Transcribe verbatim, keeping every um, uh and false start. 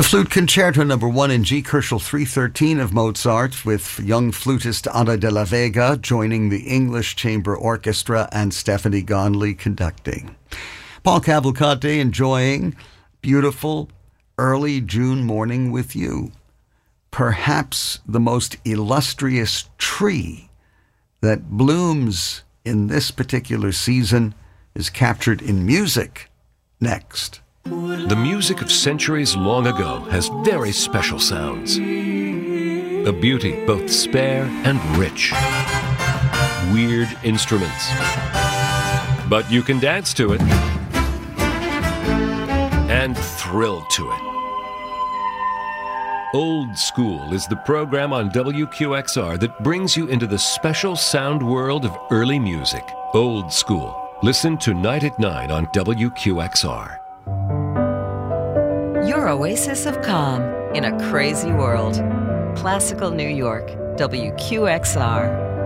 Flute Concerto Number One in G, Kerschel three thirteen of Mozart, with young flutist Ana de la Vega joining the English Chamber Orchestra and Stephanie Gonley conducting. Paul Cavalcante enjoying beautiful early June morning with you. Perhaps the most illustrious tree that blooms in this particular season is captured in music next. The music of centuries long ago has very special sounds. A beauty both spare and rich. Weird instruments. But you can dance to it and thrill to it. Old School is the program on W Q X R that brings you into the special sound world of early music. Old School. Listen tonight at nine on W Q X R. Your oasis of calm in a crazy world. Classical New York, W Q X R.